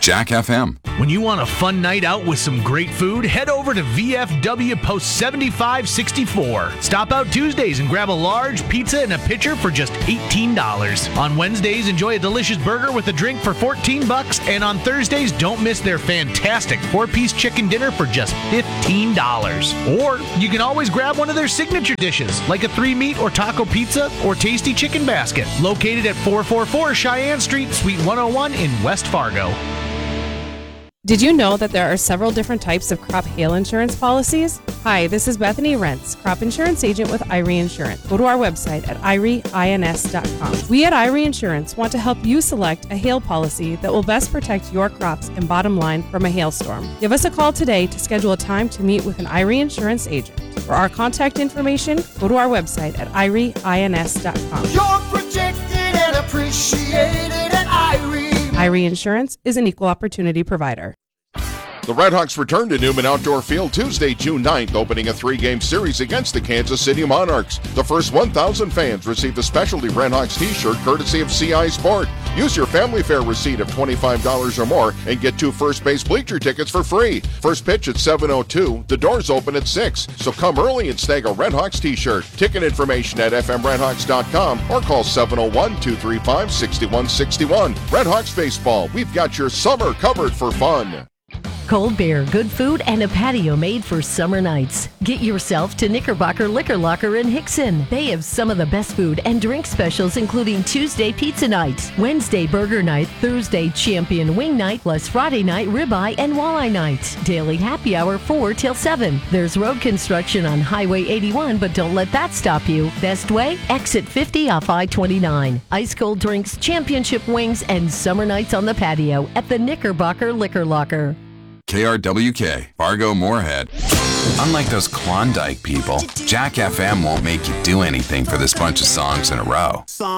Jack FM. When you want a fun night out with some great food, head over to VFW Post 7564. Stop out Tuesdays and grab a large pizza and a pitcher for just $18. On Wednesdays, enjoy a delicious burger with a drink for $14. And on Thursdays, don't miss their fantastic 4-piece chicken dinner for just $15. Or you can always grab one of their signature dishes, like a 3-meat or taco pizza or tasty chicken basket. Located at 444 Cheyenne Street, Suite 101 in West Fargo. Did you know that there are several different types of crop hail insurance policies? Hi, this is Bethany Rentz, crop insurance agent with Irie Insurance. Go to our website at irieins.com. We at Irie Insurance want to help you select a hail policy that will best protect your crops and bottom line from a hailstorm. Give us a call today to schedule a time to meet with an Irie Insurance agent. For our contact information, go to our website at irieins.com. You're protected and appreciated at Irie. Irie Insurance is an equal opportunity provider. The Redhawks return to Newman Outdoor Field Tuesday, June 9th, opening a 3-game series against the Kansas City Monarchs. The first 1,000 fans receive a specialty Redhawks t-shirt courtesy of CI Sport. Use your family fare receipt of $25 or more and get 2 first base bleacher tickets for free. First pitch at 7:02. The doors open at 6, so come early and snag a Redhawks t-shirt. Ticket information at fmredhawks.com or call 701-235-6161. Redhawks Baseball, we've got your summer covered for fun. Cold beer, good food, and a patio made for summer nights. Get yourself to Knickerbocker Liquor Locker in Hickson. They have some of the best food and drink specials, including Tuesday pizza night, Wednesday burger night, Thursday champion wing night, plus Friday night ribeye and walleye night. Daily happy hour 4 till 7. There's road construction on Highway 81, but don't let that stop you. Best way? Exit 50 off I-29. Ice cold drinks, championship wings, and summer nights on the patio at the Knickerbocker Liquor Locker. KRWK, Fargo Moorhead. Unlike those Klondike people, Jack FM won't make you do anything for this bunch of songs in a row.